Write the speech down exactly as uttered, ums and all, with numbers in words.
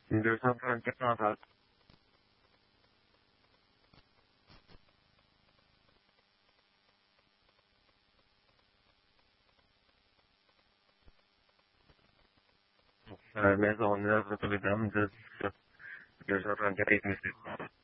deux cent trente-quatre en euh, Maisonneuve, Notre-Dame, deux cent trente-quatre et